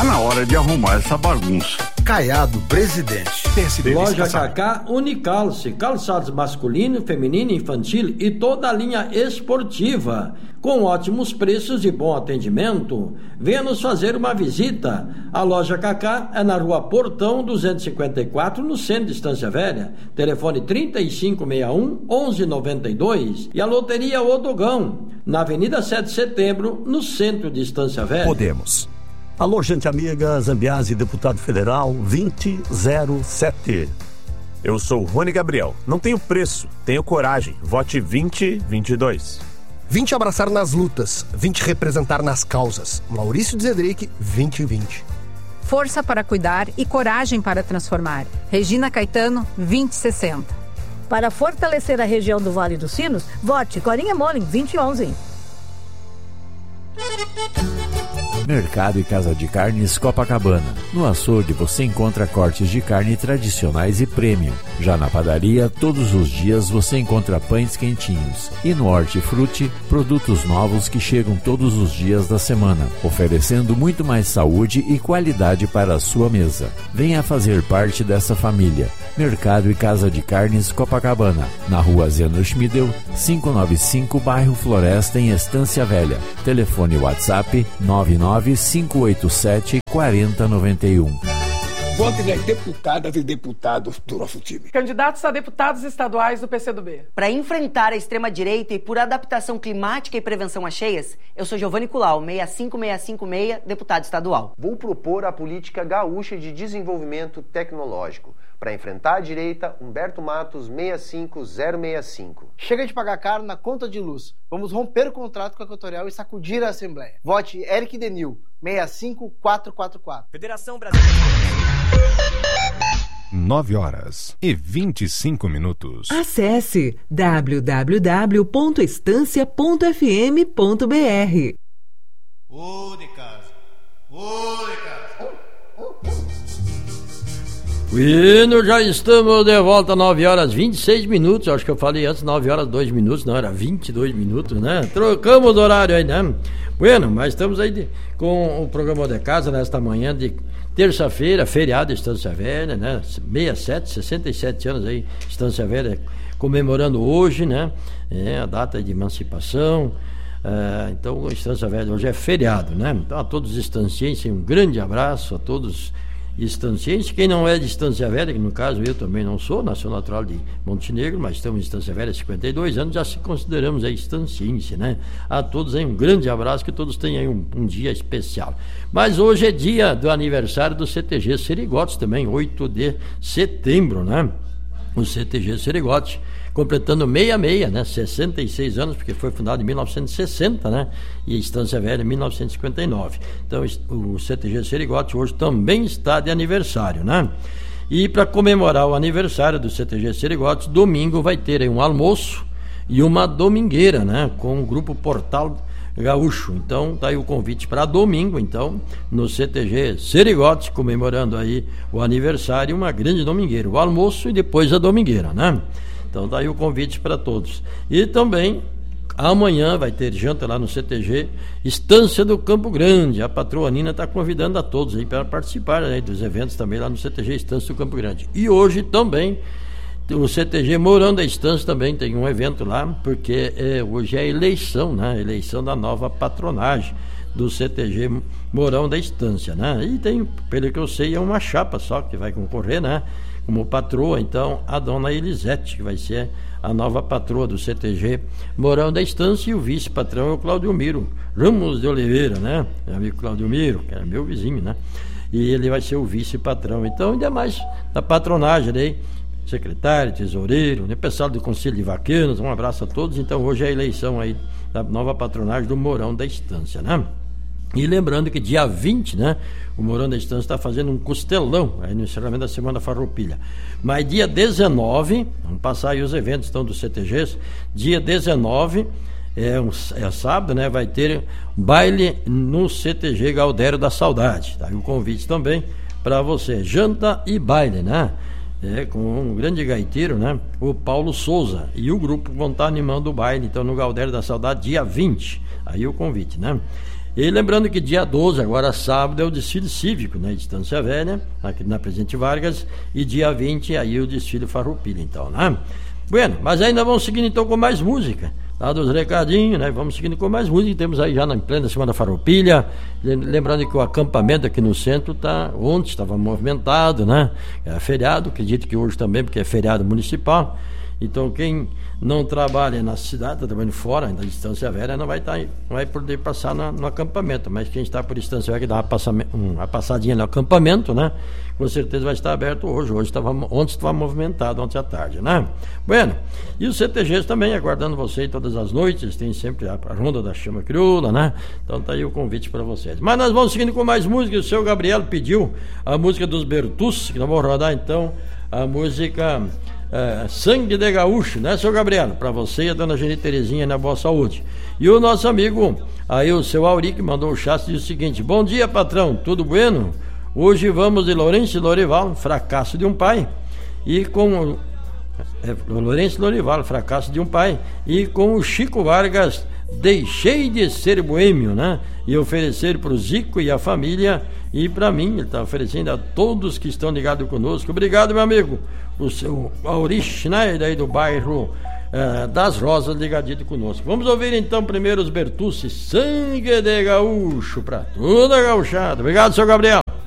na hora de arrumar essa bagunça. Caiado, presidente. Loja Cacá Unicalce, calçados masculino, feminino, infantil e toda a linha esportiva, com ótimos preços e bom atendimento. Venha nos fazer uma visita. A Loja Cacá é na Rua Portão 254, no centro de Estância Velha. Telefone 3561-1192. E a Loteria Odogão, na Avenida 7 de Setembro, no centro de Estância Velha. Podemos. Alô, gente amiga, Zambiase, deputado federal 2007. Eu sou Rony Gabriel. Não tenho preço, tenho coragem. Vote 2022. 20 abraçar nas lutas, 20 representar nas causas. Maurício Zedric, 2020. Força para cuidar e coragem para transformar. Regina Caetano, 2060. Para fortalecer a região do Vale dos Sinos, vote Corinha Molin, 2011. Mercado e Casa de Carnes Copacabana. No açougue você encontra cortes de carne tradicionais e premium. Já na padaria, todos os dias você encontra pães quentinhos. E no Hortifruti, produtos novos que chegam todos os dias da semana, oferecendo muito mais saúde e qualidade para a sua mesa. Venha fazer parte dessa família. Mercado e Casa de Carnes Copacabana, na Rua Zeno Schmidel, 595, bairro Floresta, em Estância Velha. Telefone WhatsApp 99587-4091. Vote nas deputadas e deputados do nosso time. Candidatos a deputados estaduais do PCdoB. Para enfrentar a extrema-direita e por adaptação climática e prevenção às cheias, eu sou Giovanni Culau, 65656, deputado estadual. Vou propor a política gaúcha de desenvolvimento tecnológico. Para enfrentar a direita, Humberto Matos, 65065. Chega de pagar caro na conta de luz. Vamos romper o contrato com a Equatorial e sacudir a Assembleia. Vote Eric Denil, 65444. Federação Brasileira. 9h25. Acesse www.estancia.fm.br. Ô de casa. Ô de casa. Bueno, já estamos de volta, 9h26. Acho que eu falei antes 9h02, não, era 22 minutos, né? Trocamos o horário aí, né? Bueno, mas estamos aí com o programa de casa nesta manhã de terça-feira, feriado de Estância Velha, né? 67 anos aí, Estância Velha comemorando hoje, né? A data de emancipação. Então, Estância Velha hoje é feriado, né? Então, a todos os estancienses, um grande abraço a todos estancienses. Quem não é de Estância Velha, que no caso eu também não sou, nasceu natural de Montenegro, mas estamos em Estância Velha há 52 anos, já se consideramos aí estanciense, né? A todos aí um grande abraço, que todos tenham aí um dia especial. Mas hoje é dia do aniversário do CTG Serigotes também, 8 de setembro, né? O CTG Serigotes completando 66, né? 66 anos, porque foi fundado em 1960, né? E Estância Velha em 1959. Então o CTG Serigotes hoje também está de aniversário, né? E para comemorar o aniversário do CTG Serigotes, domingo vai ter aí um almoço e uma domingueira, né? Com o grupo Portal Gaúcho. Então tá aí o convite para domingo, então, no CTG Serigotes, comemorando aí o aniversário, uma grande domingueira, o almoço e depois a domingueira, né? Então daí o convite para todos. E também amanhã vai ter janta lá no CTG Estância do Campo Grande. A patroa Nina está convidando a todos aí para participar aí dos eventos também lá no CTG Estância do Campo Grande. E hoje também o CTG Mourão da Estância também tem um evento lá, porque hoje é a eleição, né? Eleição da nova patronagem do CTG Mourão da Estância, né? E tem, pelo que eu sei, é uma chapa só que vai concorrer, né? Como patroa, então, a dona Elisete, que vai ser a nova patroa do CTG Mourão da Estância, e o vice-patrão é o Claudio Miro Ramos de Oliveira, né? Meu amigo Claudio Miro, que era meu vizinho, né? E ele vai ser o vice-patrão. Então, ainda mais da patronagem aí, secretário, tesoureiro, né? Pessoal do Conselho de Vaqueiros, um abraço a todos. Então, hoje é a eleição aí da nova patronagem do Mourão da Estância, né? E lembrando que dia 20, né, o Mourão da Estância está fazendo um costelão aí no encerramento da Semana Farroupilha. Mas dia 19, vamos passar aí os eventos então dos CTGs, dia 19, é sábado, né, vai ter baile no CTG Galdério da Saudade. Tá aí o convite também para você, janta e baile, né? Com um grande gaiteiro, né, o Paulo Souza, e o grupo vão estar animando o baile então no Galdério da Saudade dia 20, aí o convite, né? E lembrando que dia 12, agora sábado, é o desfile cívico, né? Estância Velha, aqui na Presidente Vargas, e dia 20 aí o desfile Farroupilha, então, né? Bueno, mas ainda vamos seguindo então com mais música. Lá dos recadinhos, né? Vamos seguindo com mais música. Temos aí já na plena Semana Farroupilha. Lembrando que o acampamento aqui no centro ontem estava movimentado, né? É feriado, acredito que hoje também, porque é feriado municipal. Então quem não trabalha na cidade, está trabalhando fora, da Estância Velha, não vai poder passar no acampamento. Mas quem está por Estância Velha, que dá uma passadinha no acampamento, né? Com certeza vai estar aberto hoje. Ontem estava movimentado, ontem à tarde, né? Bueno, e os CTGs também, aguardando você todas as noites, tem sempre a Ronda da Chama Crioula, né? Então tá aí o convite para vocês. Mas nós vamos seguindo com mais música. O seu Gabriel pediu a música dos Bertus, que nós vamos rodar então a música Sangue de Gaúcho, né, seu Gabriel? Para você e a dona Geni Terezinha, na boa saúde. E o nosso amigo, aí o seu Auri, que mandou o chat, diz o seguinte: bom dia, patrão, tudo bueno? Hoje vamos de Lourenço e Lorival, Fracasso de um Pai, e com Lourenço e Lorival, Fracasso de um Pai, e com o Chico Vargas, Deixei de Ser Boêmio, né? E oferecer para o Zico e a família, e para mim, ele está oferecendo a todos que estão ligados conosco. Obrigado, meu amigo, o seu Auri Schneider, aí do bairro das Rosas, ligadinho conosco. Vamos ouvir então primeiro os Bertucci, Sangue de Gaúcho, para toda a gauchada. Obrigado, seu Gabriel.